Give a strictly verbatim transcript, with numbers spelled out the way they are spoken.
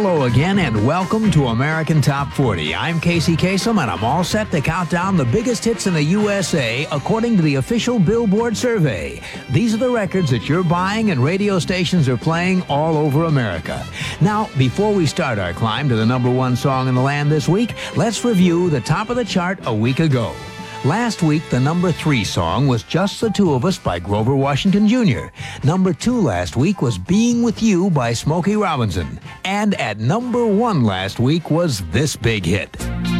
Hello again and welcome to American Top forty. I'm Casey Kasem and I'm all set to count down the biggest hits in the U S A according to the official Billboard survey. These are the records that you're buying and radio stations are playing all over America. Now, before we start our climb to the number one song in the land this week, let's review the top of the chart a week ago. Last week, the number three song was Just the Two of Us by Grover Washington Junior Number two last week was Being With You by Smokey Robinson. And at number one last week was this big hit.